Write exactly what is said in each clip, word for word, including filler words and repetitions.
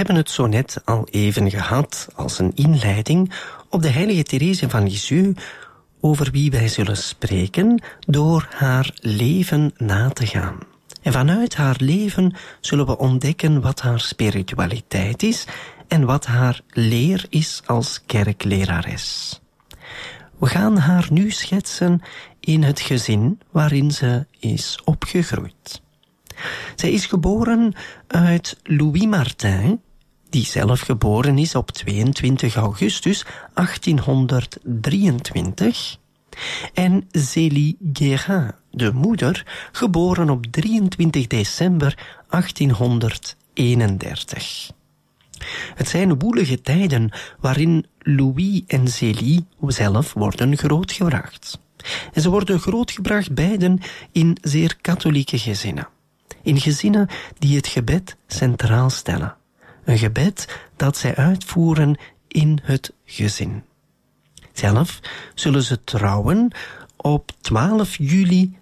hebben het zo net al even gehad als een inleiding op de heilige Therese van Lisieux, over wie wij zullen spreken door haar leven na te gaan. En vanuit haar leven zullen we ontdekken wat haar spiritualiteit is en wat haar leer is als kerklerares. We gaan haar nu schetsen in het gezin waarin ze is opgegroeid. Zij is geboren uit Louis Martin, die zelf geboren is op tweeëntwintig augustus achttienhonderddrieëntwintig, en Zélie Guérin, de moeder, geboren op drieëntwintig december achttienhonderdeenendertig. Het zijn woelige tijden waarin Louis en Zélie zelf worden grootgebracht. En ze worden grootgebracht beiden in zeer katholieke gezinnen. In gezinnen die het gebed centraal stellen. Een gebed dat zij uitvoeren in het gezin. Zelf zullen ze trouwen op twaalf juli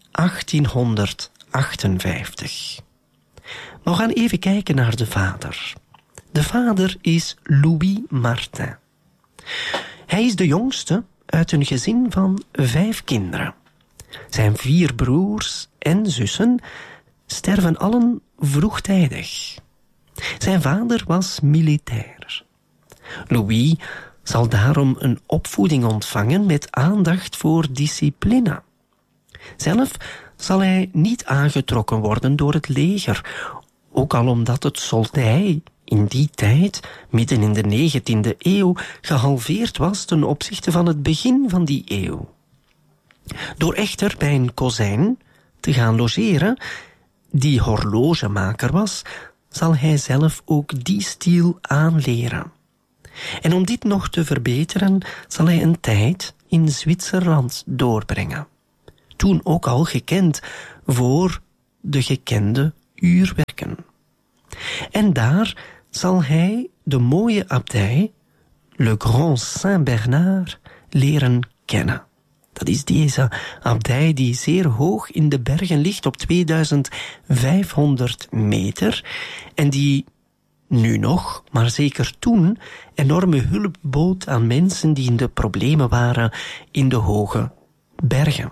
achttienhonderdachtenvijftig. Maar we gaan even kijken naar de vader. De vader is Louis Martin. Hij is de jongste uit een gezin van vijf kinderen. Zijn vier broers en zussen sterven allen vroegtijdig. Zijn vader was militair. Louis zal daarom een opvoeding ontvangen met aandacht voor discipline. Zelf zal hij niet aangetrokken worden door het leger, ook al omdat het soldij in die tijd, midden in de negentiende eeuw, gehalveerd was ten opzichte van het begin van die eeuw. Door echter bij een kozijn te gaan logeren, die horlogemaker was, zal hij zelf ook die stiel aanleren. En om dit nog te verbeteren, zal hij een tijd in Zwitserland doorbrengen. Toen ook al gekend voor de gekende uurwerken. En daar zal hij de mooie abdij, Le Grand Saint-Bernard, leren kennen. Dat is deze abdij die zeer hoog in de bergen ligt op tweeduizend vijfhonderd meter en die nu nog, maar zeker toen, enorme hulp bood aan mensen die in de problemen waren in de hoge bergen.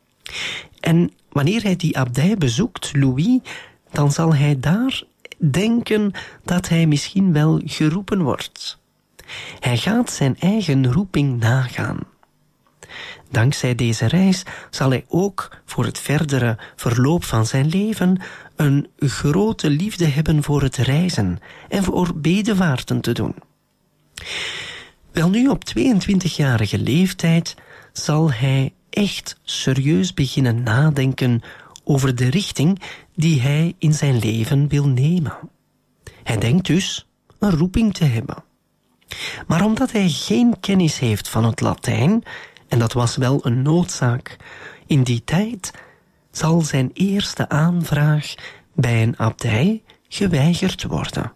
En wanneer hij die abdij bezoekt, Louis, dan zal hij daar denken dat hij misschien wel geroepen wordt. Hij gaat zijn eigen roeping nagaan. Dankzij deze reis zal hij ook voor het verdere verloop van zijn leven een grote liefde hebben voor het reizen en voor bedevaarten te doen. Welnu, op tweeëntwintigjarige leeftijd zal hij echt serieus beginnen nadenken over de richting die hij in zijn leven wil nemen. Hij denkt dus een roeping te hebben. Maar omdat hij geen kennis heeft van het Latijn, en dat was wel een noodzaak in die tijd, zal zijn eerste aanvraag bij een abdij geweigerd worden.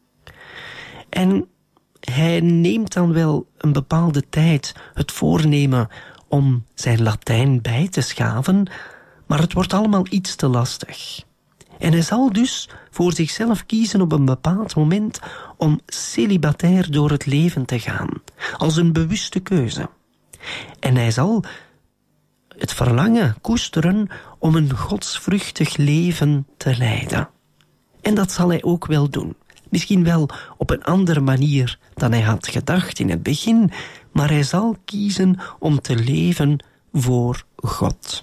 En hij neemt dan wel een bepaalde tijd het voornemen om zijn Latijn bij te schaven, maar het wordt allemaal iets te lastig. En hij zal dus voor zichzelf kiezen op een bepaald moment om celibatair door het leven te gaan, als een bewuste keuze. En hij zal het verlangen koesteren om een godsvruchtig leven te leiden. En dat zal hij ook wel doen. Misschien wel op een andere manier dan hij had gedacht in het begin, maar hij zal kiezen om te leven voor God.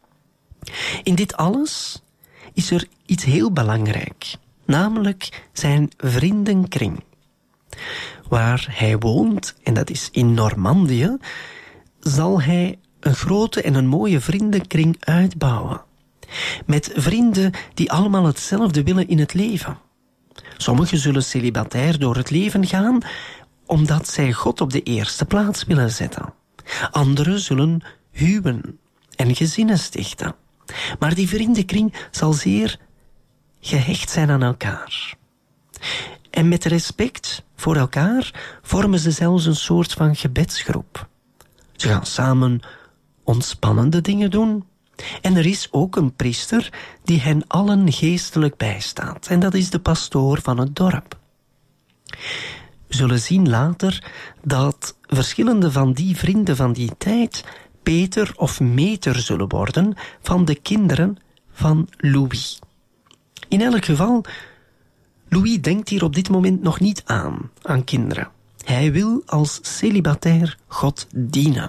In dit alles is er iets heel belangrijk, namelijk zijn vriendenkring. Waar hij woont, en dat is in Normandië, zal hij een grote en een mooie vriendenkring uitbouwen. Met vrienden die allemaal hetzelfde willen in het leven. Sommigen zullen celibatair door het leven gaan, omdat zij God op de eerste plaats willen zetten. Anderen zullen huwen en gezinnen stichten. Maar die vriendenkring zal zeer gehecht zijn aan elkaar. En met respect voor elkaar vormen ze zelfs een soort van gebedsgroep. Ze gaan samen ontspannende dingen doen. En er is ook een priester die hen allen geestelijk bijstaat. En dat is de pastoor van het dorp. We zullen zien later dat verschillende van die vrienden van die tijd Peter of meter zullen worden van de kinderen van Louis. In elk geval, Louis denkt hier op dit moment nog niet aan, aan kinderen. Hij wil als celibatair God dienen.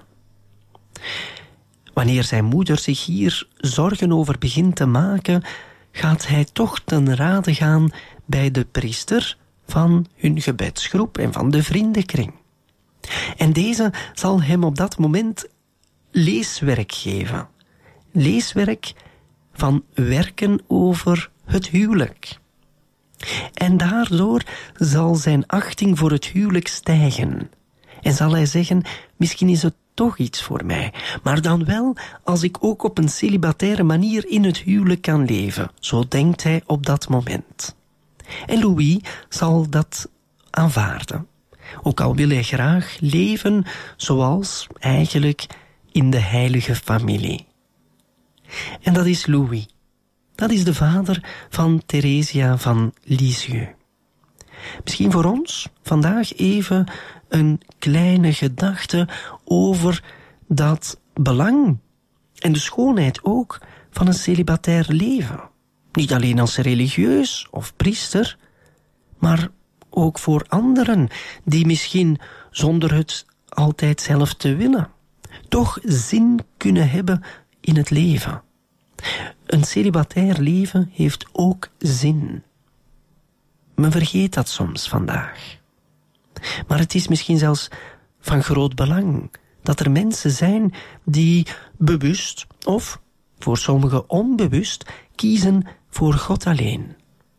Wanneer zijn moeder zich hier zorgen over begint te maken, gaat hij toch ten rade gaan bij de priester van hun gebedsgroep en van de vriendenkring. En deze zal hem op dat moment leeswerk geven. Leeswerk van werken over het huwelijk. En daardoor zal zijn achting voor het huwelijk stijgen. En zal hij zeggen, misschien is het toch iets voor mij. Maar dan wel als ik ook op een celibataire manier in het huwelijk kan leven. Zo denkt hij op dat moment. En Louis zal dat aanvaarden. Ook al wil hij graag leven zoals eigenlijk in de heilige familie. En dat is Louis. Dat is de vader van Theresia van Lisieux. Misschien voor ons vandaag even een kleine gedachte over dat belang en de schoonheid ook van een celibatair leven. Niet alleen als religieus of priester, maar ook voor anderen die misschien zonder het altijd zelf te willen, toch zin kunnen hebben in het leven. Een celibatair leven heeft ook zin. Men vergeet dat soms vandaag. Maar het is misschien zelfs van groot belang dat er mensen zijn die bewust of voor sommigen onbewust kiezen voor God alleen.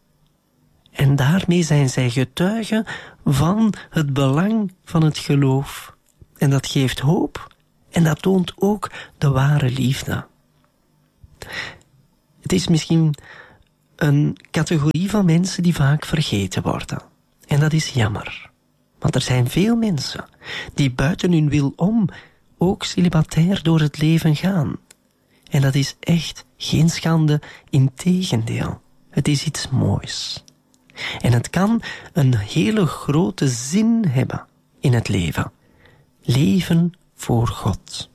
En daarmee zijn zij getuigen van het belang van het geloof. En dat geeft hoop en dat toont ook de ware liefde. Het is misschien een categorie van mensen die vaak vergeten worden. En dat is jammer. Want er zijn veel mensen die buiten hun wil om ook celibatair door het leven gaan. En dat is echt geen schande, integendeel. Het is iets moois. En het kan een hele grote zin hebben in het leven. Leven voor God.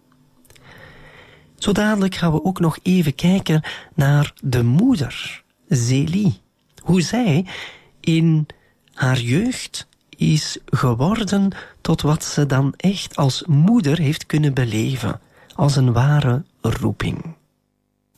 Zo dadelijk gaan we ook nog even kijken naar de moeder, Zélie. Hoe zij in haar jeugd is geworden tot wat ze dan echt als moeder heeft kunnen beleven, als een ware roeping.